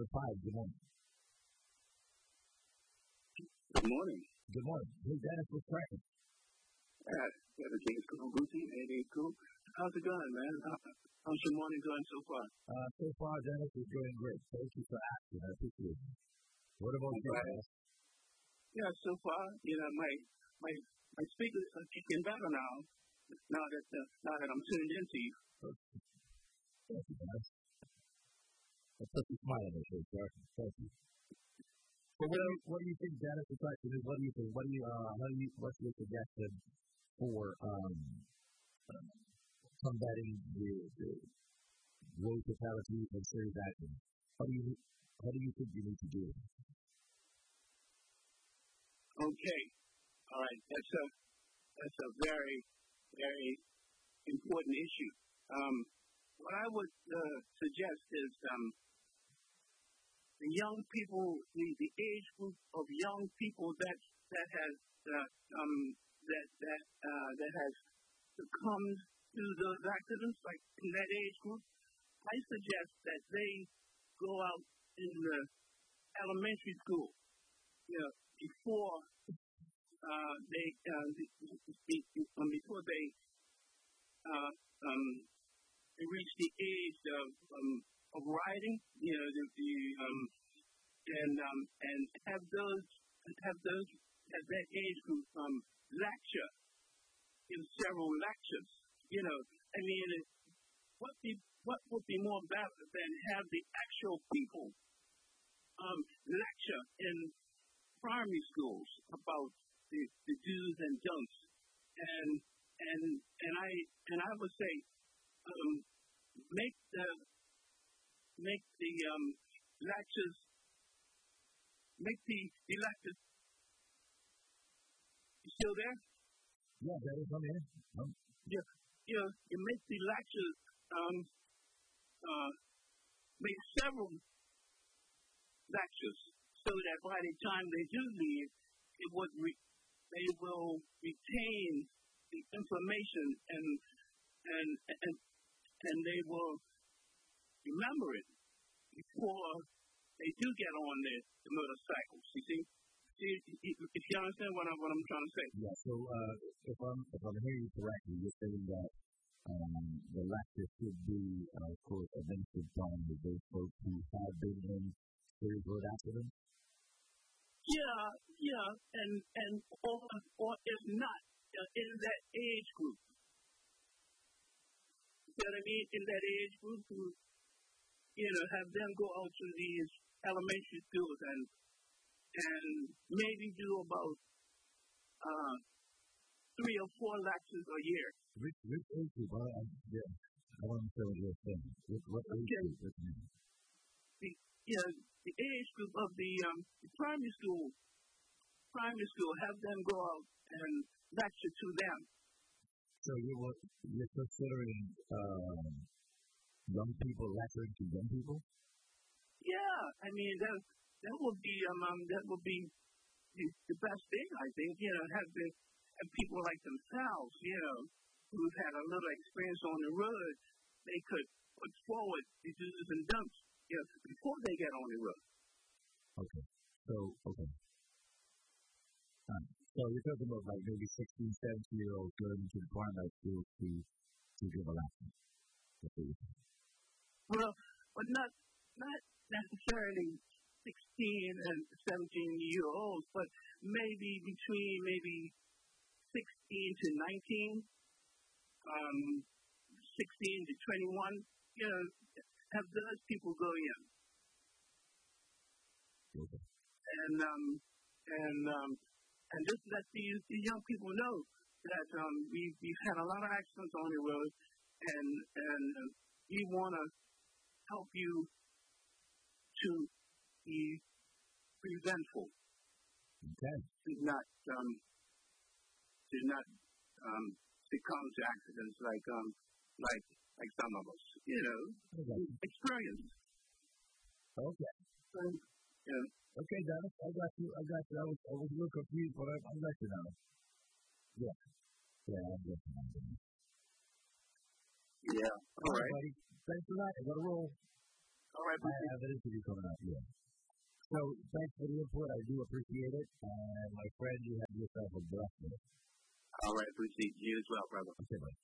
5. Good morning. Good morning. Good morning. Hey, Dennis, what's cracking? Everything's cool, Gucci. Everything's cool. How's it going, man? How's your morning going so far? So far, Dennis is doing great. Thank you for asking. I appreciate it. What about you, Dennis? Yeah, so far, my speakers are kicking better now. Now that I'm tuned into you. Thank you, Dennis. That puts a smile on my face, sir. Thank you. So what do you think, Dennis? The question is, what do you think? What's your suggestion for combating the road fatalities and serious accidents? What do you think you need to do? Okay. All right. That's a very, very important issue. What I would suggest is the young people, the age group of young people that has succumbed to those accidents, like in that age group, I suggest that they go out in the elementary school, before they reach the age of riding, and have that age group lecture in several lectures. What would be more better than have the actual people lecture in primary schools about the do's and don'ts, and I would say make the lectures. You still there? Yeah, that is on here. You make the lectures. Make several lectures so that by the time they do leave, they will retain the information and they will remember it before they do get on the motorcycles. You see, if you understand what I'm trying to say. Yeah. So if I'm hearing you correctly, you're saying that the lecture should be, of course, administered on those folks who have been in serious road accidents. Yeah, and or if not, in that age group. You know what I mean? In that age group who, have them go out to these elementary schools and maybe do about 3 or 4 lectures a year. Which age group? I don't understand what you're saying. What age group? The age group of the primary school, have them go out and lecture to them. So you're considering young people lecturing to young people? Yeah, I mean that would be the best thing, I think. Have people like themselves, who've had a little experience on the road, they could put forward the do's and don'ts, before they get on the road. Okay. So you're talking about like maybe 16, 17-year-olds going into the primary school to give a lesson. Well, but not necessarily 16 and 17-year-olds, but maybe between 16 to 19, 16 to 21, have those people go in. Okay. And just let these young people know that we've had a lot of accidents on the road, and we want to help you to be preventful. Okay. Do not succumb to accidents like some of us, experience. Okay. Okay, Dennis, I got you. I was a little confused, but I got you now. Yeah, I'm good. Yeah. All right. Buddy. Thanks for that. I got to roll. All right, I have an interview coming up, yeah. So, thanks for the input. I do appreciate it. And, my friend, you have yourself a blessed day. All right, appreciate you as well, brother. Okay, bye.